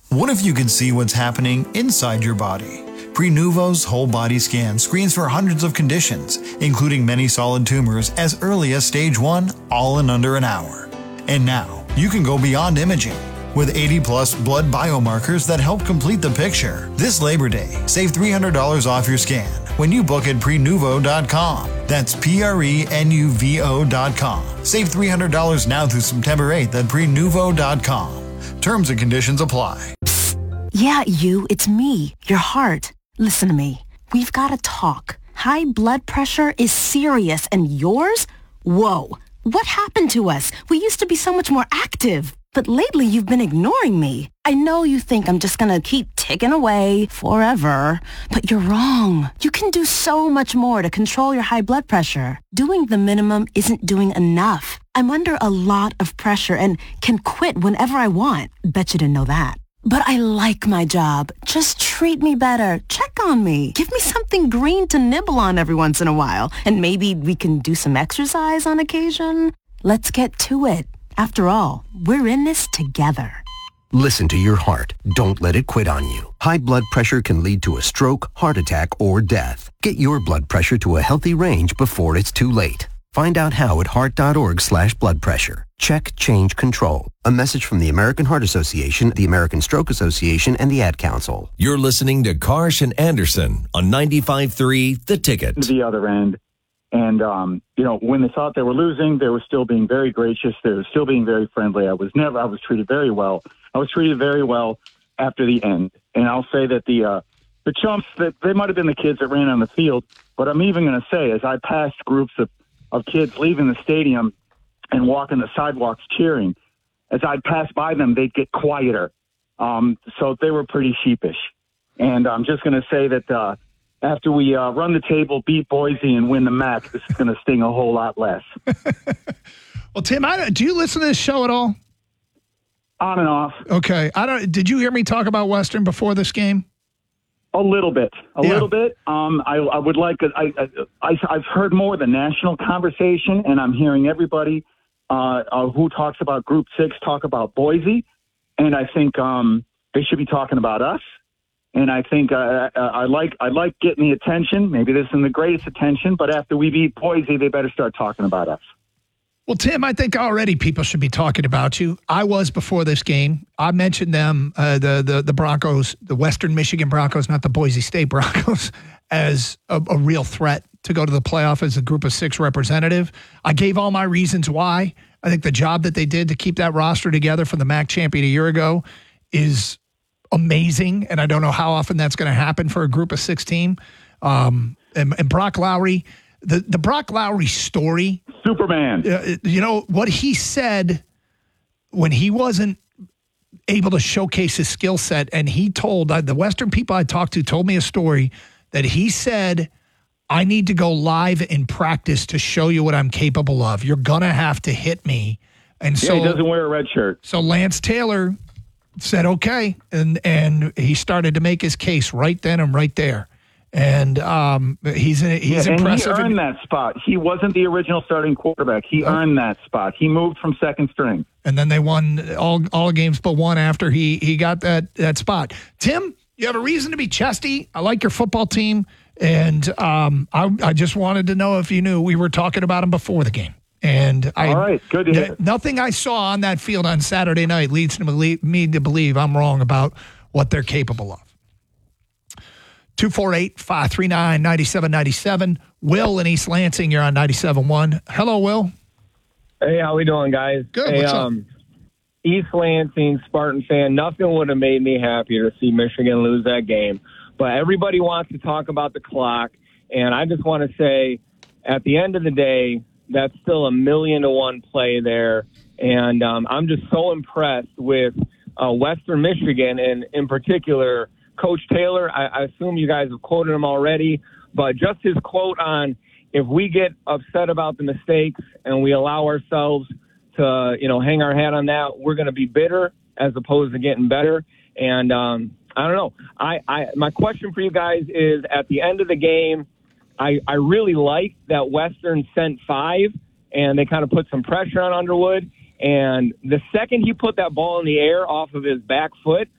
What if you could see what's happening inside your body? Prenuvo's whole body scan screens for hundreds of conditions, including many solid tumors as early as stage 1, all in under an hour. And now, you can go beyond imaging. With 80-plus blood biomarkers that help complete the picture. This Labor Day, save $300 off your scan when you book at Prenuvo.com. That's Prenuvo.com. Save $300 now through September 8th at Prenuvo.com. Terms and conditions apply. Yeah, it's me, your heart. Listen to me. We've got to talk. High blood pressure is serious, and yours? Whoa. What happened to us? We used to be so much more active. But lately, you've been ignoring me. I know you think I'm just going to keep ticking away forever, but you're wrong. You can do so much more to control your high blood pressure. Doing the minimum isn't doing enough. I'm under a lot of pressure and can quit whenever I want. Bet you didn't know that. But I like my job. Just treat me better. Check on me. Give me something green to nibble on every once in a while. And maybe we can do some exercise on occasion. Let's get to it. After all, we're in this together. Listen to your heart. Don't let it quit on you. High blood pressure can lead to a stroke, heart attack, or death. Get your blood pressure to a healthy range before it's too late. Find out how at heart.org/blood pressure. Check, change, control. A message from the American Heart Association, the American Stroke Association, and the Ad Council. You're listening to Karsh and Anderson on 95.3 The Ticket. To the other end. And, when they thought they were losing, they were still being very gracious. They were still being very friendly. I was treated very well. I was treated very well after the end. And I'll say that the chumps, that they might have been the kids that ran on the field. But I'm even going to say, as I passed groups of kids leaving the stadium and walking the sidewalks cheering, as I'd pass by them, they'd get quieter. So they were pretty sheepish. And I'm just going to say that after we run the table, beat Boise, and win the MAC, this is going to sting a whole lot less. Well, Tim, do you listen to this show at all? On and off. Okay. Did you hear me talk about Western before this game? A little bit. A little bit. I would like I've heard more of the national conversation, and I'm hearing everybody who talks about Group 6 talk about Boise, and I think they should be talking about us. And I think I like getting the attention. Maybe this isn't the greatest attention, but after we beat Boise, they better start talking about us. Well, Tim, I think already people should be talking about you. I was before this game. I mentioned them, the Broncos, the Western Michigan Broncos, not the Boise State Broncos, as a real threat to go to the playoff as a Group of 6 representative. I gave all my reasons why. I think the job that they did to keep that roster together for the MAC champion a year ago is amazing, and I don't know how often that's going to happen for a Group of 6 team. And Brock Lowry, the Brock Lowry story, Superman. What he said when he wasn't able to showcase his skill set, and he told the Western people I talked to told me a story that he said, I need to go live in practice to show you what I'm capable of. You're gonna have to hit me. And so he doesn't wear a red shirt. So Lance Taylor said, okay. And he started to make his case right then and right there. And he's impressive. And he earned that spot. He wasn't the original starting quarterback. He earned that spot. He moved from second string. And then they won all games but one after he got that spot. Tim, you have a reason to be chesty. I like your football team. And I just wanted to know if you knew we were talking about him before the game. And all right, good to hear. Nothing I saw on that field on Saturday night leads me to believe I'm wrong about what they're capable of. 248-539-9797. Will in East Lansing, you're on 97.1. Hello, Will. Hey, how we doing, guys? Good. Hey, what's up? East Lansing, Spartan fan. Nothing would have made me happier to see Michigan lose that game. But everybody wants to talk about the clock, and I just want to say, at the end of the day, that's still a 1,000,000-to-1 play there. And I'm just so impressed with Western Michigan, and in particular, Coach Taylor. I assume you guys have quoted him already, but just his quote on, if we get upset about the mistakes and we allow ourselves to, hang our hat on that, we're going to be bitter as opposed to getting better. And I don't know. My question for you guys is, at the end of the game, I really like that Western sent 5, and they kind of put some pressure on Underwood. And the second he put that ball in the air off of his back foot,